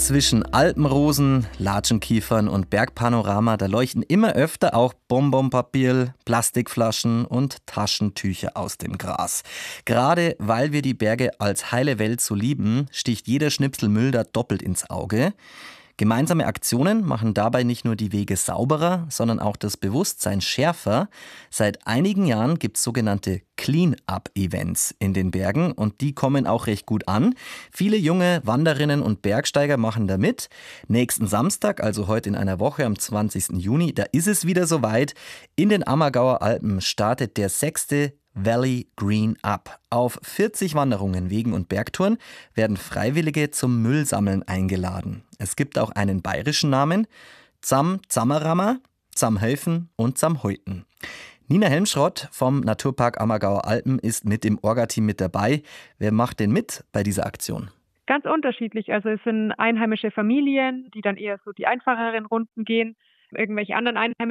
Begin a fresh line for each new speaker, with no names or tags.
Zwischen Alpenrosen, Latschenkiefern und Bergpanorama, da leuchten immer öfter auch Bonbonpapier, Plastikflaschen und Taschentücher aus dem Gras. Gerade weil wir die Berge als heile Welt so lieben, sticht jeder Schnipsel Müll da doppelt ins Auge. Gemeinsame Aktionen machen dabei nicht nur die Wege sauberer, sondern auch das Bewusstsein schärfer. Seit einigen Jahren gibt es sogenannte Clean-up-Events in den Bergen und die kommen auch recht gut an. Viele junge Wanderinnen und Bergsteiger machen da mit. Nächsten Samstag, also heute in einer Woche am 20. Juni, da ist es wieder soweit. In den Ammergauer Alpen startet der 6. Valley Green Up. Auf 40 Wanderungen, Wegen und Bergtouren werden Freiwillige zum Müllsammeln eingeladen. Es gibt auch einen bayerischen Namen: Zammerammer, Zamhelfen und Zamheuten. Nina Helmschrott vom Naturpark Ammergauer Alpen ist mit im Orga-Team mit dabei. Wer macht denn mit bei dieser Aktion?
Ganz unterschiedlich. Also es sind einheimische Familien, die dann eher so die einfacheren Runden gehen. Irgendwelche anderen Einheimischen